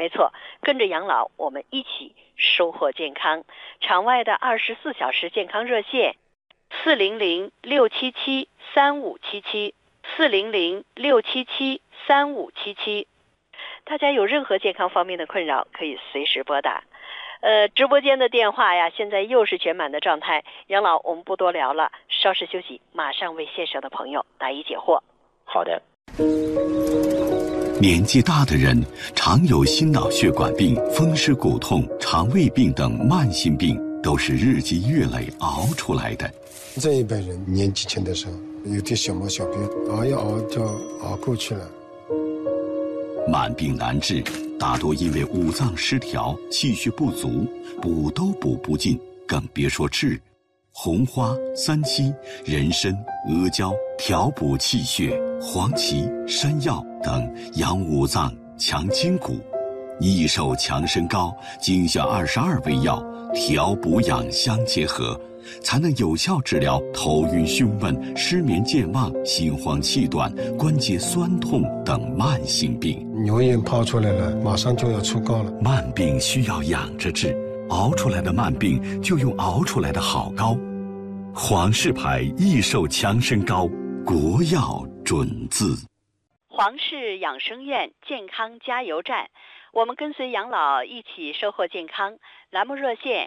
没错，跟着养老，我们一起收获健康。场外的24小时健康热线400-677-3577，400-677-3577。大家有任何健康方面的困扰，可以随时拨打。直播间的电话呀，现在又是全满的状态。杨老，我们不多聊了，稍事休息，马上为线上的朋友答疑解惑。 好的。 年纪大的人常有心脑血管病、风湿骨痛、肠胃病等慢性病，都是日积月累熬出来的。 这一辈人年纪轻的时候有点小毛小病，熬一熬就熬过去了。 慢病难治，大多因为五脏失调、气血不足，补都补不尽，更别说治。红花、三七、人参、阿胶调补气血，黄芪、山药等养五脏、强筋骨。益寿强身膏精选22味药，调补养相结合，才能有效治疗头晕胸闷、失眠健忘、心慌气短、关节酸痛等慢性病。 牛眼泡出来了，马上就要出膏了。 慢病需要养着治，熬出来的慢病就用熬出来的好膏。皇氏牌益寿强身膏，国药准字。 皇氏养生院健康加油站，我们跟随养老一起收获健康。栏目热线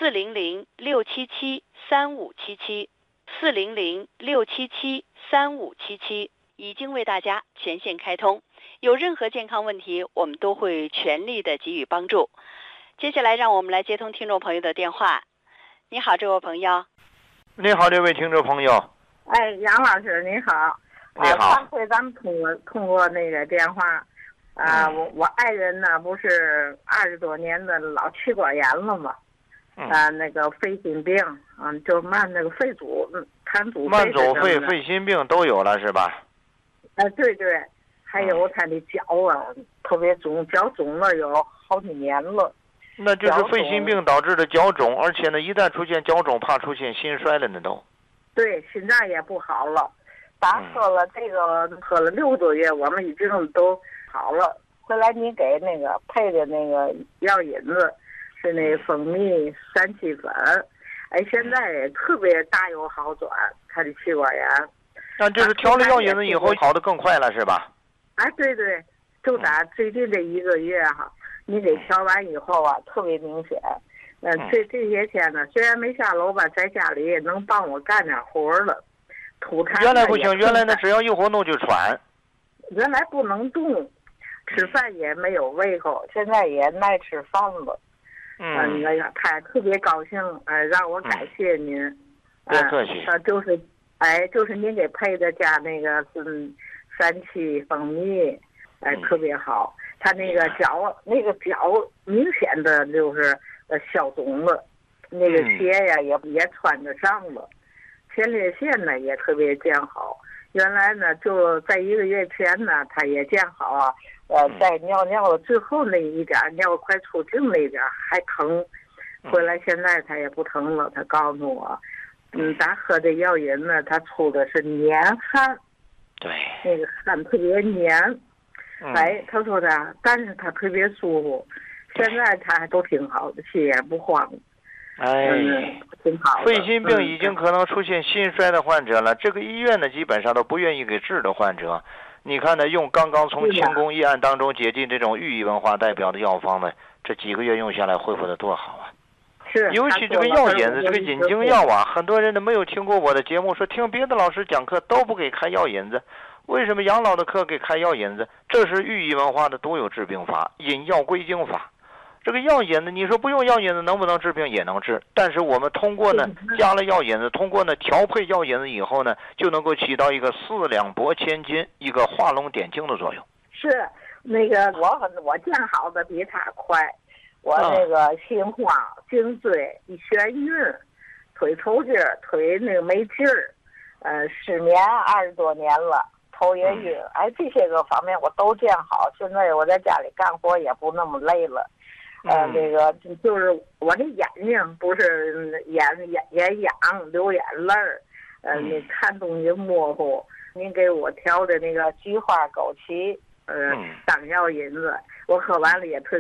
400-677-3577，400-677-3577，已经为大家全线开通。有任何健康问题，我们都会全力的给予帮助。接下来让我们来接通听众朋友的电话。你好，这位朋友。 你好，这位听众朋友。 哎，杨老师你好。 你好。 上回咱们通过那个电话，我爱人呢不是20多年的老气管炎了嘛，那个肺心病，就慢那个肺阻痰阻肺， 慢阻肺、肺心病都有了是吧？ 对对，还有他的脚特别肿，脚肿了有好几年了。 那就是肺心病导致的脚肿，而且呢，一旦出现脚肿，怕出现心衰了呢都。 对，心脏也不好了。喝了这个，喝了6个多月，我们已经都好了。后来你给那个配的那个药引子是那蜂蜜3七粉，现在也特别大有好转，他的气管炎。 那就是调了药引子以后好的更快了是吧？ 对对，就打最近这1个月哈。你给调完以后特别明显。这些天呢，虽然没下楼吧，在家里也能帮我干点活了。吐痰。 原来不行，原来呢只要一活动就喘。 原来不能动，吃饭也没有胃口，现在也爱吃饭了。那个他特别高兴，让我感谢您。 别客气。 就是您给配的加那个3七蜂蜜，特别好。他那个脚明显的就是消肿了，那个鞋呀也穿得上了，前列腺呢也特别见好。原来呢就在1个月前呢，他也见好在尿的最后那一点尿快出净那点还疼，回来现在他也不疼了。他告诉我，咱喝的药引呢，他出的是黏汗， 对， 那个汗特别黏。他说的，但是他特别舒服，现在他都挺好的，心也不慌。挺好。 肺心病已经可能出现心衰的患者了，这个医院呢基本上都不愿意给治的患者。你看呢，用刚刚从清宫议案当中解禁这种寓意文化代表的药方呢，这几个月用下来恢复的多好啊！ 是。 尤其这个药引子，这个引经药很多人都没有听过我的节目，说听别的老师讲课都不给开药引子。为什么养老的课给开药引子？这是寓意文化的独有治病法，引药归经法。这个药引子，你说不用药引子能不能治病？也能治。但是我们通过呢加了药引子，通过呢调配药引子以后呢，就能够起到一个4两拨千斤，一个画龙点睛的作用。 是那个我见好的比他快，我那个心慌、颈椎一眩晕，腿抽筋儿，腿那个没劲儿，失眠20多年了。头也晕，这些个方面我都见好。现在我在家里干活也不那么累了。那个就是我这眼睛不是眼痒流眼泪儿，你看东西模糊。您给我调的那个菊花枸杞，当药引子，我喝完了也特